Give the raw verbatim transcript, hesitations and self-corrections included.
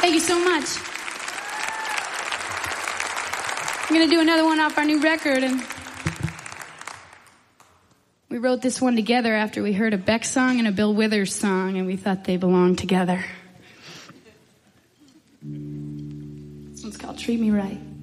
Thank you so much. I'm going to do another one off our new record, and we wrote this one together after we heard a Beck song and a Bill Withers song, and we thought they belonged together. This one's called Treat Me Right.